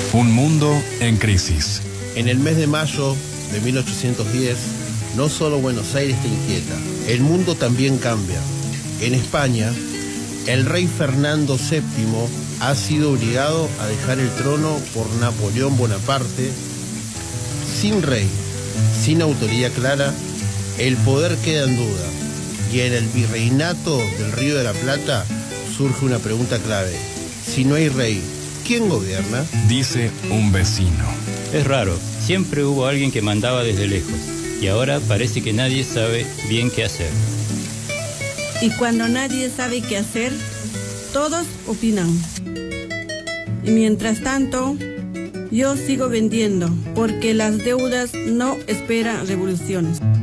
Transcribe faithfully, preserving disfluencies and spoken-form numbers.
Un mundo en crisis. En el mes de mayo de mil ochocientos diez, no solo Buenos Aires está inquieta, el mundo también cambia. En España, el rey Fernando séptimo ha sido obligado a dejar el trono por Napoleón Bonaparte. Sin rey, sin autoridad clara, el poder queda en duda. Y en el virreinato del Río de la Plata surge una pregunta clave. Si no hay rey, ¿quién gobierna? Dice un vecino. Es raro, siempre hubo alguien que mandaba desde lejos, y ahora parece que nadie sabe bien qué hacer. Y cuando nadie sabe qué hacer, todos opinan. Y mientras tanto, yo sigo vendiendo, porque las deudas no esperan revoluciones.